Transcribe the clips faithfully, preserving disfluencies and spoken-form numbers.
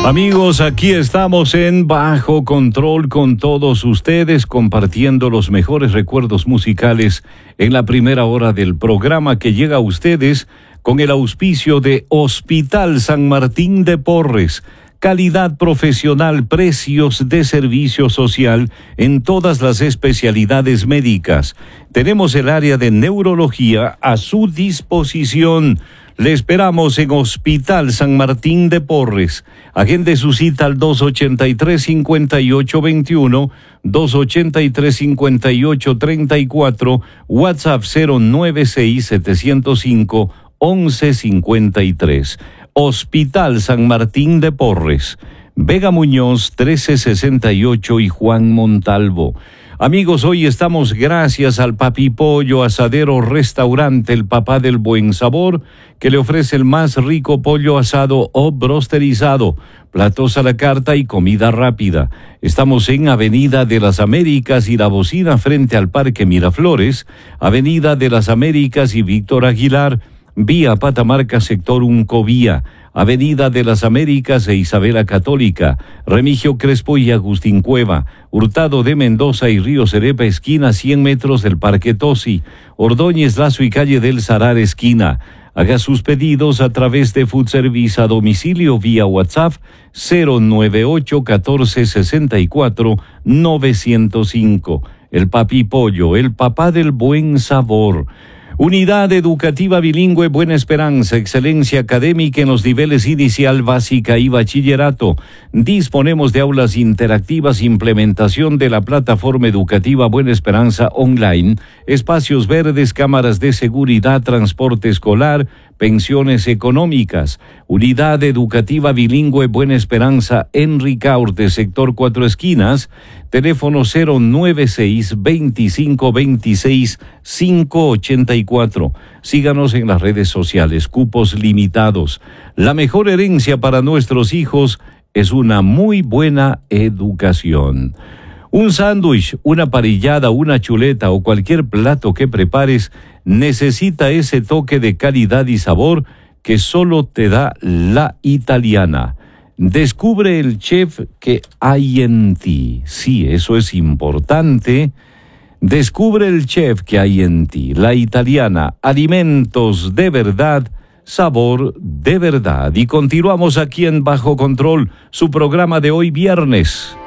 Amigos, aquí estamos en Bajo Control con todos ustedes, compartiendo los mejores recuerdos musicales en la primera hora del programa que llega a ustedes con el auspicio de Hospital San Martín de Porres. Calidad profesional, precios de servicio social en todas las especialidades médicas. Tenemos el área de neurología a su disposición. Le esperamos en Hospital San Martín de Porres. Agende su cita al dos ochenta y tres, cincuenta y ocho veintiuno, dos ochenta y tres, cincuenta y ocho treinta y cuatro, WhatsApp cero nueve seis, siete cero cinco, once cincuenta y tres. Hospital San Martín de Porres, Vega Muñoz trece sesenta y ocho y Juan Montalvo. Amigos, hoy estamos gracias al Papi Pollo Asadero Restaurante El Papá del Buen Sabor, que le ofrece el más rico pollo asado o brosterizado, platos a la carta y comida rápida. Estamos en Avenida de las Américas y La Bocina frente al Parque Miraflores, Avenida de las Américas y Víctor Aguilar, vía Patamarca, sector Uncovía, Avenida de las Américas e Isabela Católica, Remigio Crespo y Agustín Cueva, Hurtado de Mendoza y Río Cerepa, esquina cien metros del Parque Tosi, Ordóñez Lazo y calle del Sarar, esquina. Haga sus pedidos a través de Food Service a domicilio vía WhatsApp cero nueve ocho, catorce sesenta y cuatro, novecientos cinco. El Papi Pollo, el papá del buen sabor. Unidad Educativa Bilingüe Buena Esperanza, excelencia académica en los niveles inicial, básica y bachillerato. Disponemos de aulas interactivas, implementación de la plataforma educativa Buena Esperanza online, espacios verdes, cámaras de seguridad, transporte escolar, pensiones económicas. Unidad Educativa Bilingüe Buena Esperanza en Ricaurte, sector Cuatro Esquinas, teléfono cero nueve seis, veinticinco veintiséis, quinientos ochenta y cuatro. Síganos en las redes sociales, cupos limitados. La mejor herencia para nuestros hijos es una muy buena educación. Un sándwich, una parrillada, una chuleta o cualquier plato que prepares necesita ese toque de calidad y sabor que solo te da La Italiana. Descubre el chef que hay en ti. Sí, eso es importante. Descubre el chef que hay en ti. La Italiana, alimentos de verdad, sabor de verdad. Y continuamos aquí en Bajo Control, su programa de hoy viernes.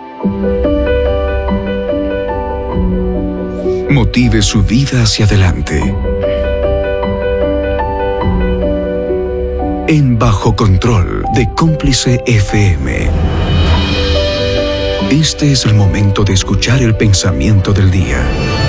Motive su vida hacia adelante. En Bajo Control de Cómplice F M. Este es el momento de escuchar el pensamiento del día.